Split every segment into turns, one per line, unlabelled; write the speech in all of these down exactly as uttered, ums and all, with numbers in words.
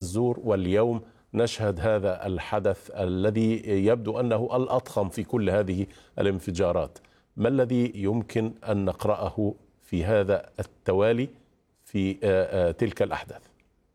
الزور، واليوم نشهد هذا الحدث الذي يبدو أنه الأضخم في كل هذه الانفجارات. ما الذي يمكن أن نقرأه في هذا التوالي في تلك الأحداث؟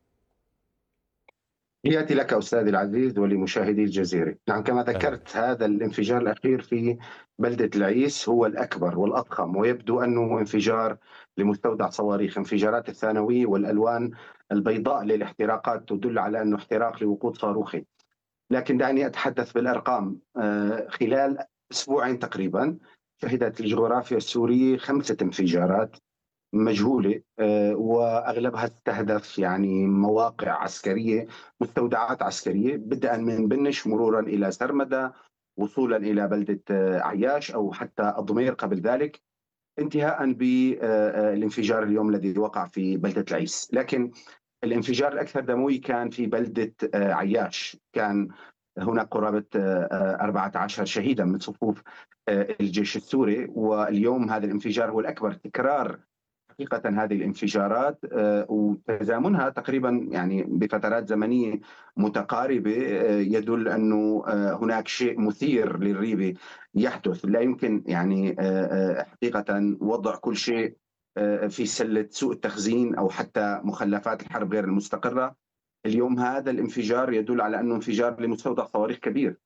تحياتي لك أستاذي العزيز ولمشاهدي الجزيرة. نعم، كما ذكرت هذا الانفجار الأخير في بلدة العيس هو الأكبر والأضخم، ويبدو أنه انفجار لمستودع صواريخ. انفجارات الثانوية والألوان البيضاء للاحتراقات تدل على أنه احتراق لوقود صاروخي. لكن دعني أتحدث بالأرقام. خلال أسبوعين تقريبا شهدت الجغرافيا السورية خمسة انفجارات مجهولة، وأغلبها استهدف يعني مواقع عسكرية، مستودعات عسكرية، بدءا من بنش مرورا إلى سرمدة، وصولا إلى بلدة عياش أو حتى الضمير قبل ذلك، انتهاء بالانفجار اليوم الذي وقع في بلدة العيس. لكن الانفجار الأكثر دموي كان في بلدة عياش، كان هناك قرابة أربعة عشر شهيدا من صفوف الجيش السوري، واليوم هذا الانفجار هو الأكبر. تكرار حقيقة هذه الانفجارات وتزامنها تقريبا يعني بفترات زمنية متقاربة يدل أنه هناك شيء مثير للريبة يحدث. لا يمكن يعني حقيقة وضع كل شيء في سلة سوء التخزين أو حتى مخلفات الحرب غير المستقرة. اليوم هذا الانفجار يدل على أنه انفجار لمستودع صواريخ كبير.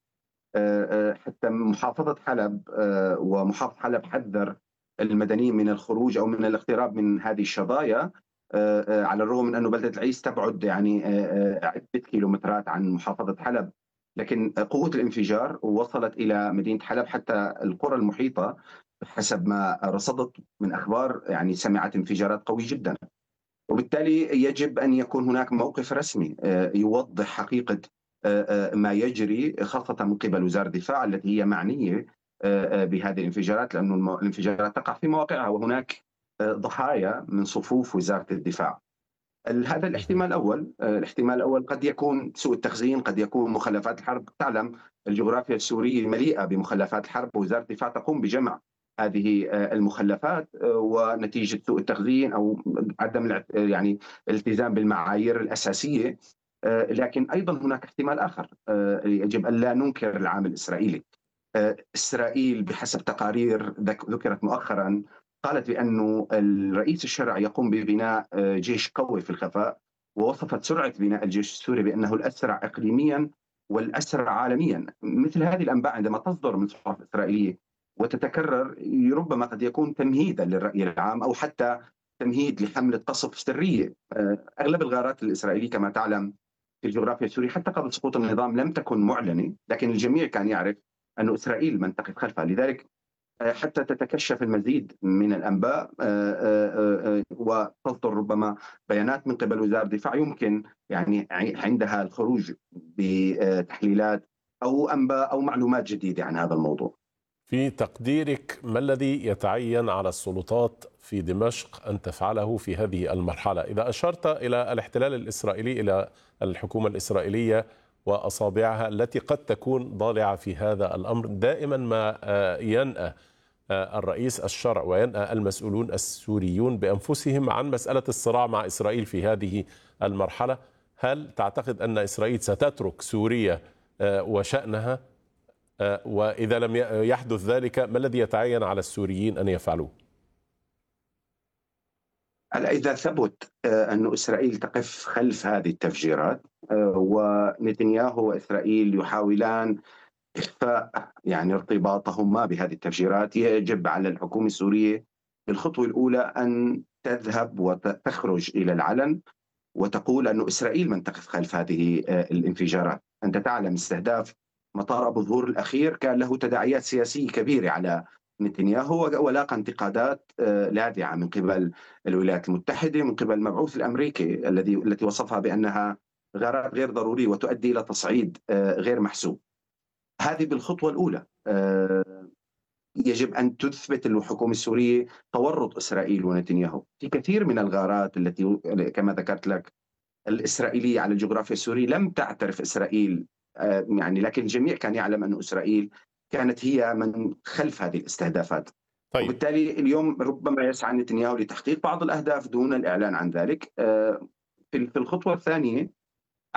حتى محافظة حلب ومحافظ حلب حذر المدنيين من الخروج أو من الاقتراب من هذه الشظايا، على الرغم من أنه بلدة العيس تبعد يعني عدة كيلومترات عن محافظة حلب، لكن قوة الانفجار وصلت إلى مدينة حلب حتى القرى المحيطة. حسب ما رصدت من أخبار يعني سمعت انفجارات قوية جدا، وبالتالي يجب أن يكون هناك موقف رسمي يوضح حقيقة ما يجري، خاصة من قبل وزارة الدفاع التي هي معنية بهذه الانفجارات، لأن الانفجارات تقع في مواقعها وهناك ضحايا من صفوف وزارة الدفاع. هذا الاحتمال الأول. الاحتمال الأول قد يكون سوء التخزين، قد يكون مخلفات الحرب. تعلم الجغرافيا السورية مليئة بمخلفات الحرب، ووزارة الدفاع تقوم بجمع هذه المخلفات، ونتيجة سوء التخزين أو عدم يعني الالتزام بالمعايير الأساسية. لكن أيضا هناك احتمال آخر يجب أن لا ننكر العامل الإسرائيلي. إسرائيل بحسب تقارير ذكرت مؤخرا قالت بأنه الرئيس الشرعي يقوم ببناء جيش قوي في الخفاء، ووصفت سرعة بناء الجيش السوري بأنه الأسرع إقليميا والأسرع عالميا. مثل هذه الأنباء عندما تصدر من صحف إسرائيلية وتتكرر ربما قد يكون تمهيدا للرأي العام أو حتى تمهيد لحملة قصف سرية. أغلب الغارات الإسرائيلية كما تعلم في الجغرافيا السورية حتى قبل سقوط النظام لم تكن معلنة، لكن الجميع كان يعرف أن إسرائيل من تقف خلفها. لذلك حتى تتكشف المزيد من الأنباء وتصدر ربما بيانات من قبل وزارة الدفاع، يمكن يعني عندها الخروج بتحليلات أو أنباء أو معلومات جديدة عن هذا الموضوع.
في تقديرك ما الذي يتعين على السلطات في دمشق أن تفعله في هذه المرحلة؟ إذا أشرت إلى الاحتلال الإسرائيلي، إلى الحكومة الإسرائيلية وأصابعها التي قد تكون ضالعة في هذا الأمر، دائما ما ينأى الرئيس الشرع وينأى المسؤولون السوريون بأنفسهم عن مسألة الصراع مع إسرائيل في هذه المرحلة. هل تعتقد أن إسرائيل ستترك سوريا وشأنها؟ وإذا لم يحدث ذلك ما الذي يتعين على السوريين أن يفعلوه؟
إذا ثبت أن إسرائيل تقف خلف هذه التفجيرات ونتنياهو وإسرائيل يحاولان إخفاء يعني ارتباطهما بهذه التفجيرات، يجب على الحكومة السورية بالخطوة الأولى أن تذهب وتخرج إلى العلن وتقول أن إسرائيل من تقف خلف هذه الانفجارات. أنت تعلم استهداف مطار أبو ظهور الأخير كان له تداعيات سياسية كبيرة على نتنياهو، ولاقى انتقادات لاذعة من قبل الولايات المتحدة، من قبل المبعوث الأمريكي الذي التي وصفها بأنها غارات غير ضرورية وتؤدي إلى تصعيد غير محسوب. هذه بالخطوة الأولى. يجب أن تثبت الحكومة السورية تورط إسرائيل ونتنياهو في كثير من الغارات التي كما ذكرت لك الإسرائيلية على الجغرافيا السورية. لم تعترف إسرائيل يعني، لكن الجميع كان يعلم أن إسرائيل كانت هي من خلف هذه الاستهدافات. طيب. وبالتالي اليوم ربما يسعى نتنياهو لتحقيق بعض الأهداف دون الإعلان عن ذلك. في الخطوة الثانية